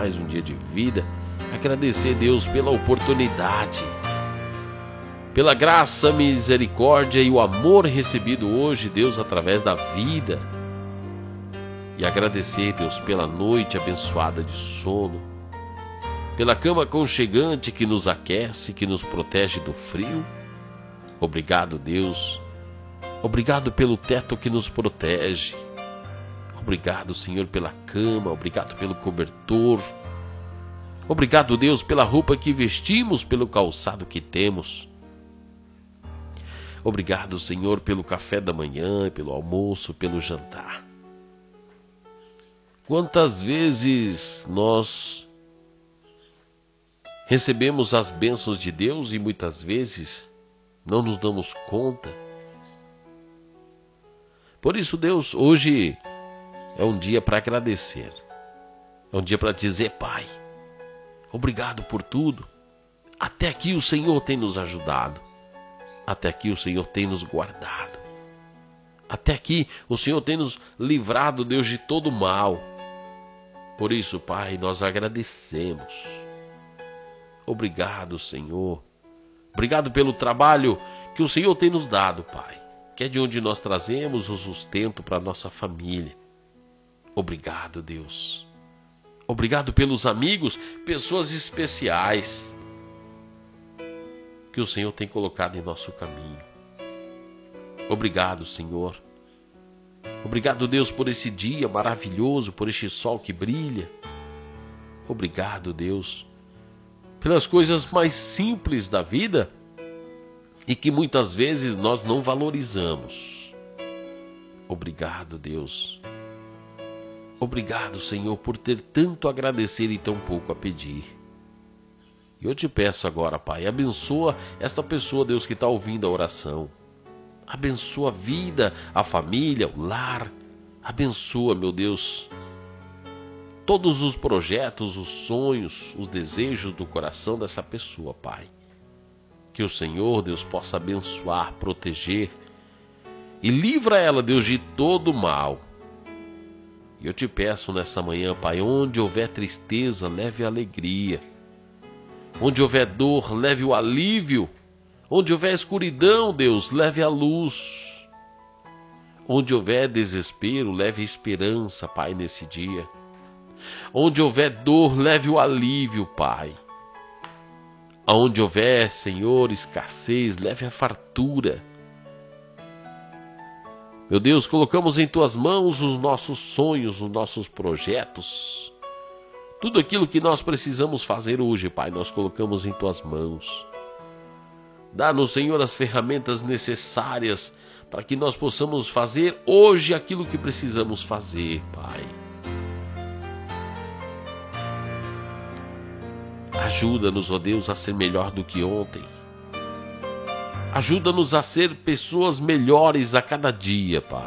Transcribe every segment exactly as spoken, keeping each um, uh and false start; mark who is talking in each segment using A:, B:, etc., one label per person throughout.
A: mais um dia de vida. Agradecer, Deus, pela oportunidade, pela graça, misericórdia e o amor recebido hoje, Deus, através da vida. E agradecer, Deus, pela noite abençoada de sono, pela cama aconchegante que nos aquece, que nos protege do frio. Obrigado, Deus. Obrigado pelo teto que nos protege. Obrigado, Senhor, pela cama. Obrigado pelo cobertor. Obrigado, Deus, pela roupa que vestimos, pelo calçado que temos. Obrigado, Senhor, pelo café da manhã, pelo almoço, pelo jantar. Quantas vezes nós recebemos as bênçãos de Deus e muitas vezes não nos damos conta. Por isso, Deus, hoje é um dia para agradecer. É um dia para dizer, Pai, obrigado por tudo. Até aqui o Senhor tem nos ajudado. Até aqui o Senhor tem nos guardado. Até aqui o Senhor tem nos livrado, Deus, de todo mal. Por isso, Pai, nós agradecemos. Obrigado, Senhor. Obrigado pelo trabalho que o Senhor tem nos dado, Pai, que é de onde nós trazemos o sustento para a nossa família. Obrigado, Deus. Obrigado pelos amigos, pessoas especiais que o Senhor tem colocado em nosso caminho. Obrigado, Senhor. Obrigado, Deus, por esse dia maravilhoso, por este sol que brilha. Obrigado, Deus, pelas coisas mais simples da vida e que muitas vezes nós não valorizamos. Obrigado, Deus. Obrigado, Senhor, por ter tanto a agradecer e tão pouco a pedir. E eu te peço agora, Pai, abençoa esta pessoa, Deus, que está ouvindo a oração. Abençoa a vida, a família, o lar. Abençoa, meu Deus, todos os projetos, os sonhos, os desejos do coração dessa pessoa, Pai. Que o Senhor, Deus, possa abençoar, proteger e livra ela, Deus, de todo mal. E eu te peço nessa manhã, Pai, onde houver tristeza, leve a alegria. Onde houver dor, leve o alívio. Onde houver escuridão, Deus, leve a luz. Onde houver desespero, leve a esperança, Pai, nesse dia. Onde houver dor, leve o alívio, Pai. Aonde houver, Senhor, escassez, leve a fartura. Meu Deus, colocamos em Tuas mãos os nossos sonhos, os nossos projetos. Tudo aquilo que nós precisamos fazer hoje, Pai, nós colocamos em Tuas mãos. Dá-nos, Senhor, as ferramentas necessárias para que nós possamos fazer hoje aquilo que precisamos fazer, Pai. Ajuda-nos, ó Deus, a ser melhor do que ontem. Ajuda-nos a ser pessoas melhores a cada dia, Pai.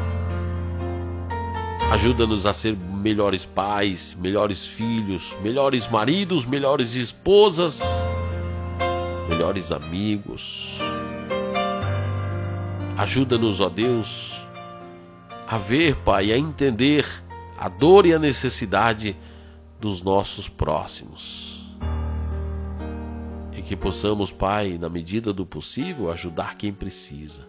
A: Ajuda-nos a ser melhores pais, melhores filhos, melhores maridos, melhores esposas, melhores amigos. Ajuda-nos, ó Deus, a ver, Pai, a entender a dor e a necessidade dos nossos próximos. E que possamos, Pai, na medida do possível, ajudar quem precisa.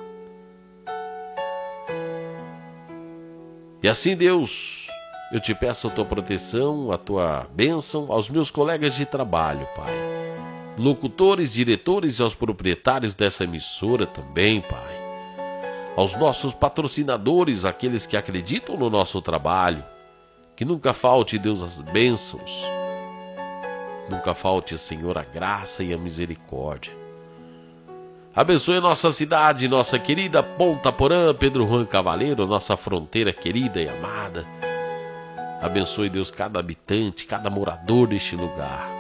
A: E assim, Deus, eu te peço a Tua proteção, a Tua bênção aos meus colegas de trabalho, Pai. Locutores, diretores e aos proprietários dessa emissora também, Pai. Aos nossos patrocinadores, aqueles que acreditam no nosso trabalho. Que nunca falte, Deus, as bênçãos. Nunca falte, Senhor, a graça e a misericórdia. Abençoe a nossa cidade, nossa querida Ponta Porã, Pedro Juan Cavaleiro, nossa fronteira querida e amada. Abençoe, Deus, cada habitante, cada morador deste lugar.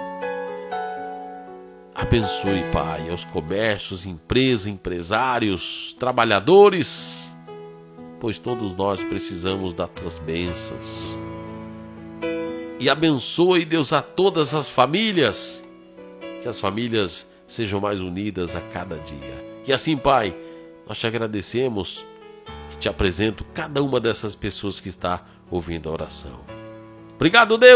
A: Abençoe, Pai, aos comércios, empresas, empresários, trabalhadores, pois todos nós precisamos das Tuas bênçãos. E abençoe, Deus, a todas as famílias, que as famílias sejam mais unidas a cada dia. E assim, Pai, nós te agradecemos e te apresento cada uma dessas pessoas que está ouvindo a oração. Obrigado, Deus!